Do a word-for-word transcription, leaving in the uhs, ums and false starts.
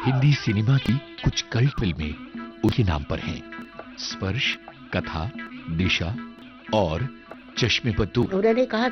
Hindi cinema की कुछ cult फिल्में उनके नाम पर हैं। स्पर्श, कथा, दिशा और चश्मे पर दूर। उन्होंने कहा